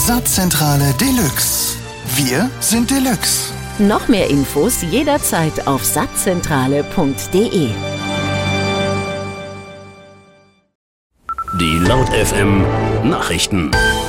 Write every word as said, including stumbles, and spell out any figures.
Saatzentrale Deluxe. Wir sind Deluxe. Noch mehr Infos jederzeit auf saatzentrale punkt de. Die Laut F M Nachrichten.